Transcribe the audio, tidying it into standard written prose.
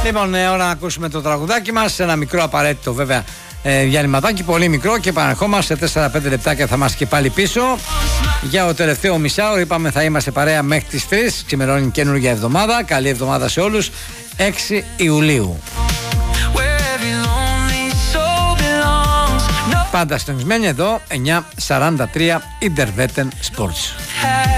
Λοιπόν, ώρα να ακούσουμε το τραγουδάκι μας. Ένα μικρό απαραίτητο βέβαια διαλυματάκι, πολύ μικρό, και επαναρχόμαστε σε 4-5 λεπτάκια. Θα είμαστε και πάλι πίσω για το τελευταίο μισάωρο. Είπαμε θα είμαστε παρέα μέχρι τις 3. Ξημερώνει καινούργια εβδομάδα. Καλή εβδομάδα σε όλους. 6 Ιουλίου. Πάντα συντονισμένοι εδώ 9:43 Interveten Sports.